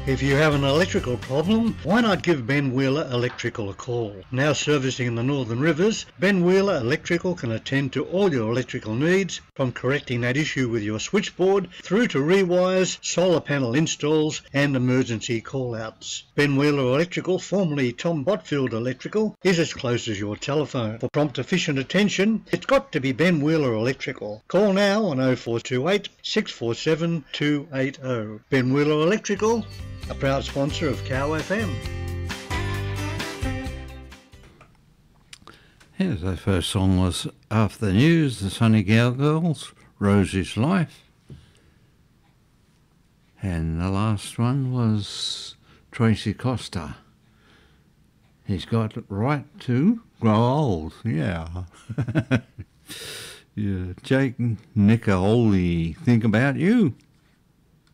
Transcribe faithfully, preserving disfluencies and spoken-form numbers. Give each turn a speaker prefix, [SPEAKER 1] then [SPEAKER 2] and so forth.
[SPEAKER 1] If you have an electrical problem, why not give Ben Wheeler Electrical a call? Now servicing the Northern Rivers, Ben Wheeler Electrical can attend to all your electrical needs, from correcting that issue with your switchboard through to rewires, solar panel installs and emergency call-outs. Ben Wheeler Electrical, formerly Tom Botfield Electrical, is as close as your telephone. For prompt efficient attention, it's got to be Ben Wheeler Electrical. Call now on oh four two eight, six four seven, two eight oh. Ben Wheeler Electrical, a proud sponsor of Cow F M.
[SPEAKER 2] Yes, the first song was After the News, the Sunny Cowgirls, Rosie's Life. And the last one was Tracy Costa. He's got right to grow old, yeah. Yeah, Jake Nicoli, think about you.